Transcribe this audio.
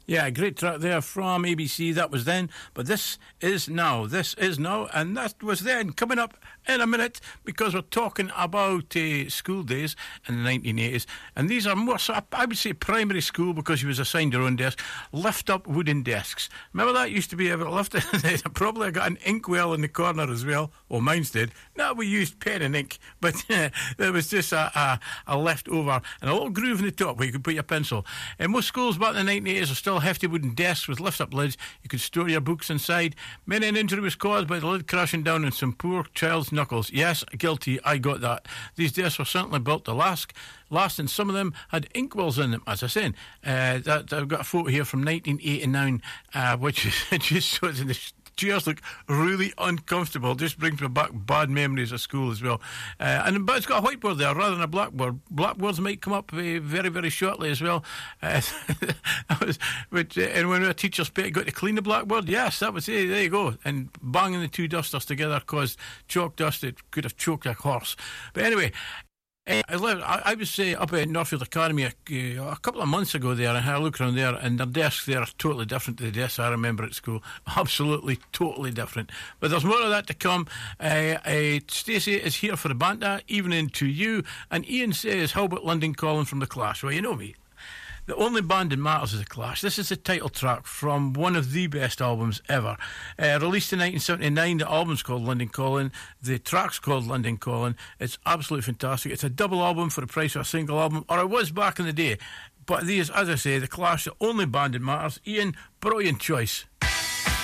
Yeah, great track there from ABC. That was then, but this is now. This is now, and that was then. Coming up in a minute, because we're talking about school days in the 1980s, and these are more, so I would say primary school, because you was assigned your own desk. Lift-up wooden desks. Remember that used to be able to lift it? Probably I got an inkwell in the corner as well. Well, mine's did. No, we used pen and ink, but there was just a leftover and a little groove in the top where you could put your pencil. And most schools back in the 1980s are still hefty wooden desks with lift-up lids. You could store your books inside. Many an injury was caused by the lid crashing down on some poor child's knuckles. Yes, guilty, I got that. These desks were certainly built to last, and some of them had inkwells in them, as I said. I've got a photo here from 1989, which just shows in the chairs look really uncomfortable. Just brings me back bad memories of school as well. But it's got a whiteboard there rather than a blackboard. Blackboards might come up very, very shortly as well. And when our teachers got to clean the blackboard, yes, that was it. There you go. And banging the two dusters together caused chalk dust that could have choked a horse. But anyway, I was up at Northfield Academy a couple of months ago there, and I had a look around there, and their desks there are totally different to the desks I remember at school. Absolutely, totally different. But there's more of that to come. Stacey is here for the banter, evening to you. And Ian says, how about London Calling from The Clash? Well, you know me. The only band that matters is The Clash. This is the title track from one of the best albums ever. Released in 1979, the album's called London Calling. The track's called London Calling. It's absolutely fantastic. It's a double album for the price of a single album, or it was back in the day. But these, as I say, The Clash, the only band that matters. Ian, brilliant choice.